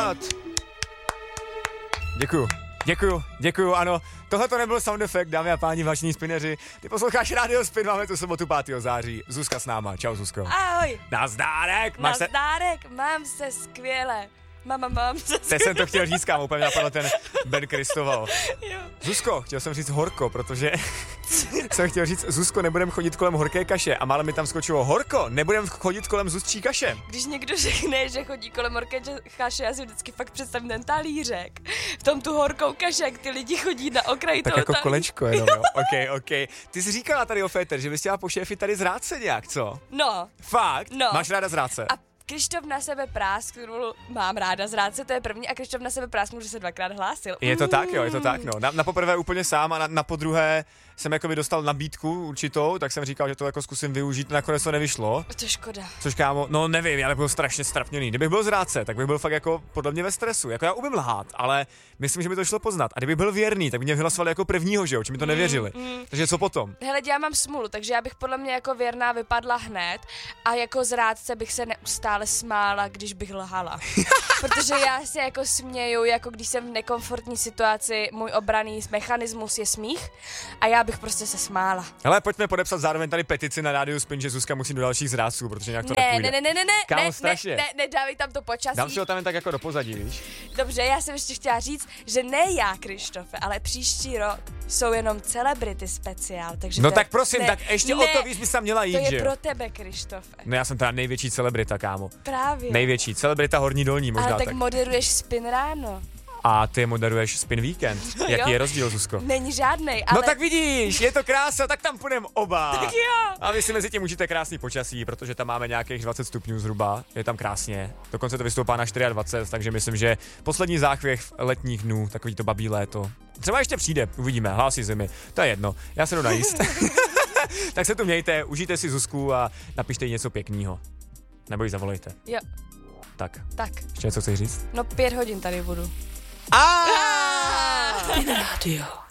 udělat. Děkuju, ano. Tohle to nebyl sound effect, dámy a páni, vážení spineři. Ty posloucháš Radio Spin, máme tu sobotu 5. září. Zuzka s náma, čau Zuzko. Ahoj. Nazdárek. Nazdárek, mám se skvěle. Mám se skvěle. Teď jsem to chtěl říct, kámo, úplně napadl ten Ben Kristoval. Zuzko, chtěl jsem říct horko, protože jsem chtěl říct, Zuzko, nebudem chodit kolem horké kaše a málem mi tam skočilo horko, nebudem chodit kolem zuzčí kaše. Když někdo řekne, že chodí kolem horké kaše, já si vždycky fakt představím ten talířek. V tom tu horkou kaše, jak ty lidi chodí na okraji tak toho jako talíře. kolečko jenom, jo. OK. Ty jsi říkala tady o Féter, že bys chtěla po šéfi tady zrát se nějak, co? No. Fakt? No. Máš ráda zrát se? A Krištof na sebe prásknul, mám ráda zrádce, to je první, a Krištof na sebe prásknul, že se 2krát hlásil. Je to tak, jo, je to tak, no. Na poprvé úplně sám a na podruhé jsem jako by dostal nabídku určitou, tak jsem říkal, že to jako zkusím využít, nakonec to nevyšlo. To je škoda. Což kámo, no nevím, já bych byl strašně strapněný. Kdybych byl zrádce, tak bych byl fakt jako podle mě ve stresu. Jako já umím lhát, ale myslím, že by to šlo poznat. A kdybych byl věrný, tak by mě vyhlasovali jako prvního, že jo, či mi to nevěřili. Takže co potom? Hele, já mám smůlu, takže já bych podle mě jako věrná vypadla hned a jako zrádce bych se neustále smála, když bych lhala. Protože já se jako směju, jako když jsem v nekomfortní situaci, můj obranný mechanismus je smích a já bych prostě se smála. Hele, pojďme podepsat zároveň tady petici na Radio Spin, že Zuzka musí do dalších zrádců, protože jinak to nepůjde. Ne, strašně. nedávej tam to počasí. Dám si ho tam jen tak jako do pozadí, víš? Dobře, já jsem ještě chtěla říct, že ne já, Krištofe, ale příští rok jsou jenom celebrity speciál, takže no to tak je, prosím, tak ještě o to víc bys tam měla jít, to je že? pro tebe, Krištofe. No já jsem teda největší celebrita, kámo. Právě. Největší, celebrita Horní Dolní možná ale tak tak. moderuješ Spin ráno. A ty moderuješ Spin Weekend. Jaký je rozdíl, Zuzko? Není žádnej, ale... No tak vidíš, je to krása, tak tam půjdeme oba. Tak jo. A vy si mezi tím užijte krásný počasí, protože tam máme nějakých 20 stupňů zhruba, je tam krásně. Dokonce to vystoupá na 24, takže myslím, že poslední záchvěv letních dnů, takový to babí léto. Třeba ještě přijde, uvidíme, hlásí zimy, to je jedno, já se jdu najíst. Tak se tu mějte, užijte si Zuzku a napište jí něco pěkného. Nebo ji zavolejte. Jo. Tak. Tak. Ještě něco chceš říct? No 5 hodin tady budu. Ah! Spin Radio.